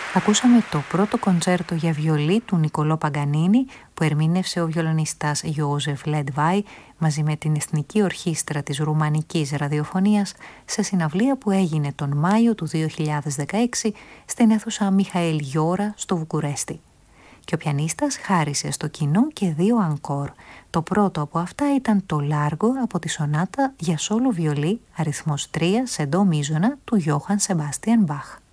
Ακούσαμε το πρώτο κοντσέρτο για βιολί του Νικολό Παγκανίνη που ερμήνευσε ο βιολονιστάς Ιώζεφ Λεντβάι μαζί με την Εθνική Ορχήστρα της Ρουμανικής Ραδιοφωνίας σε συναυλία που έγινε τον Μάιο του 2016 στην αίθουσα Μιχαήλ Γιώρα στο Βουκουρέστι. Και ο πιανίστας χάρισε στο κοινό και 2 ανκόρ. Το πρώτο από αυτά ήταν το Λάργο από τη σονάτα για σόλο βιολί αριθμός 3 σε ντο μίζωνα του Γιώχαν Σεμπάστιαν Μπαχ.